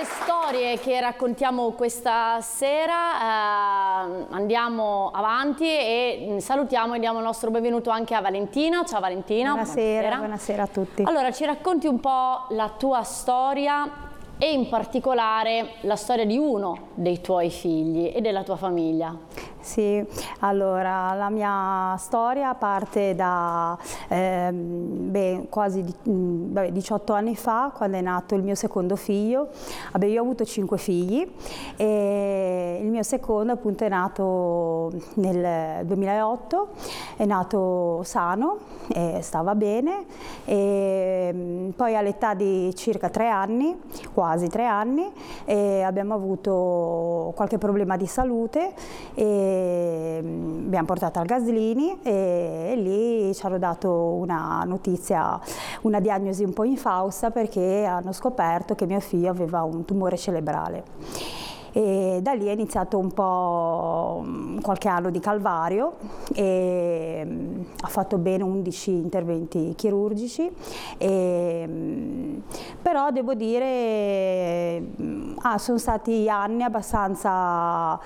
le storie che raccontiamo questa sera, andiamo avanti e salutiamo e diamo il nostro benvenuto anche a Valentina. Ciao Valentina. Buonasera, buonasera a tutti. Allora, ci racconti un po' la tua storia e in particolare la storia di uno dei tuoi figli e della tua famiglia. Sì, allora la mia storia parte da quasi 18 anni fa, quando è nato il mio secondo figlio. Io ho avuto 5 figli e il mio secondo appunto è nato nel 2008, è nato sano e stava bene, e poi all'età di circa 3 anni, quasi 3 anni, abbiamo avuto qualche problema di salute e abbiamo portato al Gaslini e lì ci hanno dato una notizia, una diagnosi un po' infausta, perché hanno scoperto che mio figlio aveva un tumore cerebrale. E da lì è iniziato un po' qualche anno di calvario e ha fatto ben 11 interventi chirurgici, però devo dire sono stati anni abbastanza,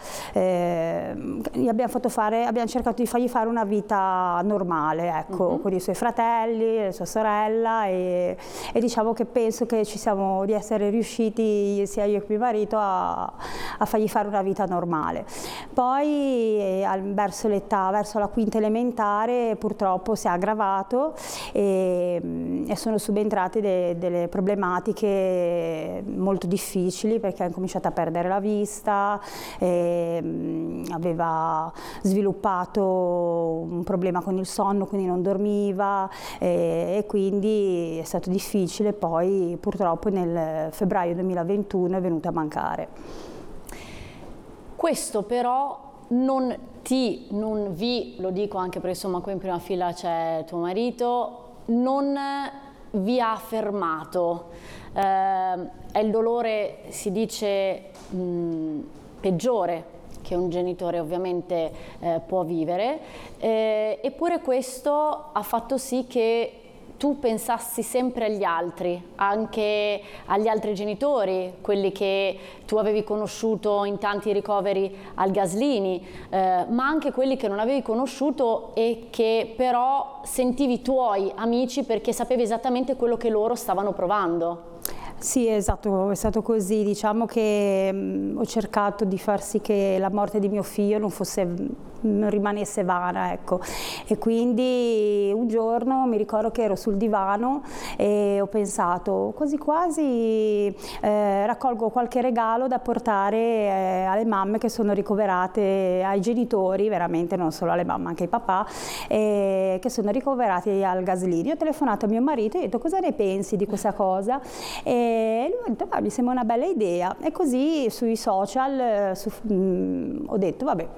abbiamo cercato di fargli fare una vita normale, ecco, con i suoi fratelli, la sua sorella, e diciamo che penso che di essere riusciti, sia io che mio marito, a fargli fare una vita normale. Poi verso la quinta elementare purtroppo si è aggravato e sono subentrate delle problematiche molto difficili, perché ha cominciato a perdere la vista, aveva sviluppato un problema con il sonno, quindi non dormiva, e quindi è stato difficile. Poi purtroppo nel febbraio 2021 è venuto a mancare. Questo però non vi, lo dico anche perché insomma qui in prima fila c'è tuo marito, non vi ha fermato. È il dolore, si dice, peggiore che un genitore ovviamente può vivere, eppure questo ha fatto sì che tu pensassi sempre agli altri, anche agli altri genitori, quelli che tu avevi conosciuto in tanti ricoveri al Gaslini, ma anche quelli che non avevi conosciuto e che però sentivi tuoi amici, perché sapevi esattamente quello che loro stavano provando. Sì, esatto, è stato così. Diciamo che ho cercato di far sì che la morte di mio figlio non rimanesse vana, ecco. E quindi un giorno mi ricordo che ero sul divano e ho pensato, quasi quasi raccolgo qualche regalo da portare alle mamme che sono ricoverate, ai genitori, veramente non solo alle mamme, anche ai papà, che sono ricoverati al Gaslini. Ho telefonato a mio marito e ho detto: cosa ne pensi di questa cosa? E lui ha detto: mi sembra una bella idea. E così sui social ho detto: vabbè,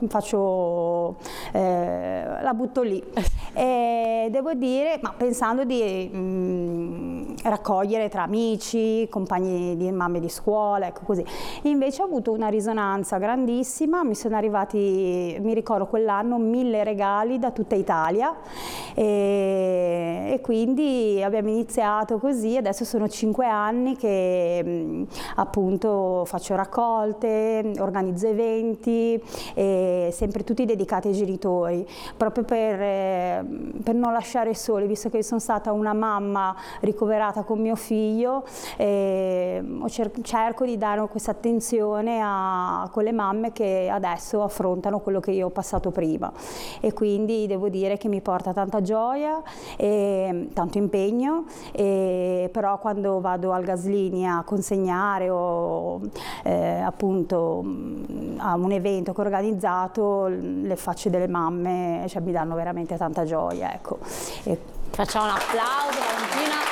la butto lì. E devo dire, ma pensando di raccogliere tra amici, compagni di mamme di scuola, ecco così. Invece ho avuto una risonanza grandissima, mi sono arrivati, mi ricordo quell'anno, 1000 regali da tutta Italia, e quindi abbiamo iniziato così. Adesso sono 5 anni che appunto faccio raccolte, organizzo eventi, sempre tutti dedicati ai genitori, proprio per non lasciare soli, visto che sono stata una mamma ricoverata con mio figlio, cerco di dare questa attenzione a quelle mamme che adesso affrontano quello che io ho passato prima, e quindi devo dire che mi porta tanta gioia e tanto impegno, però quando vado al Gaslini a consegnare o appunto a un evento che ho organizzato, le facce delle mamme, cioè, mi danno veramente tanta gioia, ecco. Facciamo un applauso, Valentina.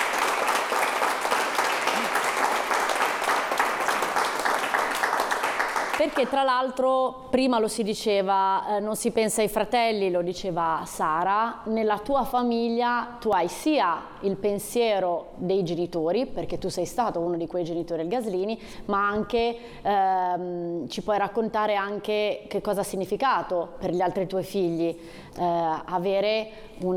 Perché tra l'altro prima lo si diceva, non si pensa ai fratelli, lo diceva Sara, nella tua famiglia tu hai sia il pensiero dei genitori, perché tu sei stato uno di quei genitori al Gaslini, ma anche ci puoi raccontare anche che cosa ha significato per gli altri tuoi figli avere